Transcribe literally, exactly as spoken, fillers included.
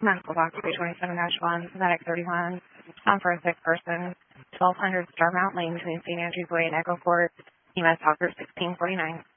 Medical Box three twenty-seven dash one, Medic thirty-one, on for a sick person, twelve hundred Starmount Lane between Saint Andrews Way and Echo Court, U S Hawker sixteen forty-nine.